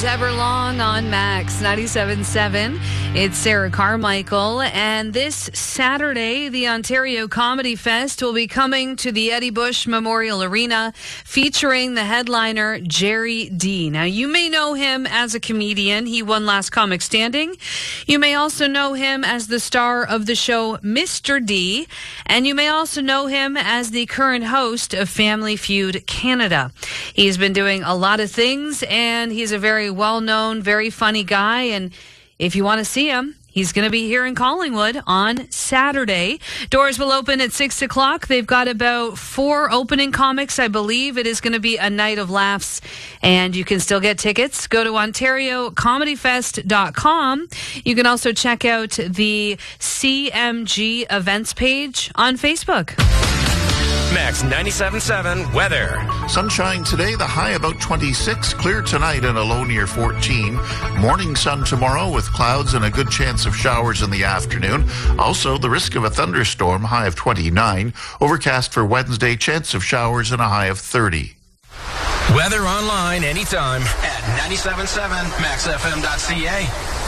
Everlong on Max 97.7. It's Sarah Carmichael, and this Saturday, the Ontario Comedy Fest will be coming to the Eddie Bush Memorial Arena, featuring the headliner Jerry D. Now, you may know him as a comedian. He won Last Comic Standing. You may also know him as the star of the show Mr. D, and you may also know him as the current host of Family Feud Canada. He's been doing a lot of things, and he's a very well-known, very funny guy, and if you want to see him, he's going to be here in Collingwood on Saturday. Doors will open at 6 o'clock. They've got about 4 opening comics, I believe. It is going to be a night of laughs, and you can still get tickets. Go to OntarioComedyFest.com. You can also check out the CMG events page on Facebook. Max 97.7 weather. Sunshine today, the high about 26. Clear tonight and a low near 14. Morning sun tomorrow with clouds and a good chance of showers in the afternoon. Also, the risk of a thunderstorm, high of 29. Overcast for Wednesday, chance of showers and a high of 30. Weather online anytime at 97.7maxfm.ca.